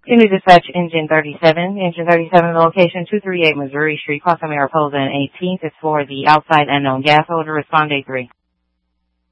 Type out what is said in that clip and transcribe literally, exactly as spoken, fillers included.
Continue to dispatch Engine thirty-seven. Engine thirty-seven, location two thirty-eight Missouri Street, Casa Mariposa and eighteenth is for the outside unknown gas holder. Respond eight three.